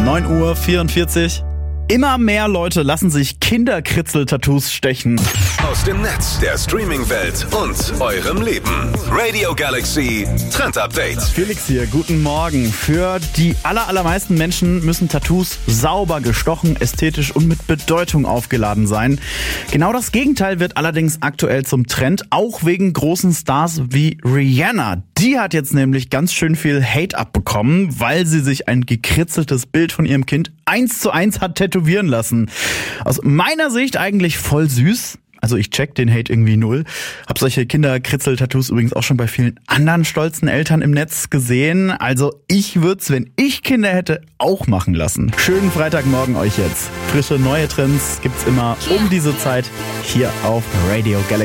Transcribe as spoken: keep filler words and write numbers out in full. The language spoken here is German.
neun Uhr vierundvierzig. Immer mehr Leute lassen sich Kinderkritzel-Tattoos stechen. Aus dem Netz, der Streaming-Welt und eurem Leben. Radio Galaxy Trend Update. Felix hier, guten Morgen. Für die aller, allermeisten Menschen müssen Tattoos sauber gestochen, ästhetisch und mit Bedeutung aufgeladen sein. Genau das Gegenteil wird allerdings aktuell zum Trend, auch wegen großen Stars wie Rihanna. Die hat jetzt nämlich ganz schön viel Hate abbekommen, weil sie sich ein gekritzeltes Bild von ihrem Kind eins zu eins hat tätowieren lassen. Aus meiner Sicht eigentlich voll süß. Also ich check den Hate irgendwie null. Hab solche Kinderkritzel-Tattoos übrigens auch schon bei vielen anderen stolzen Eltern im Netz gesehen. Also ich würde es, wenn ich Kinder hätte, auch machen lassen. Schönen Freitagmorgen euch jetzt. Frische neue Trends gibt's immer um diese Zeit hier auf Radio Galaxy.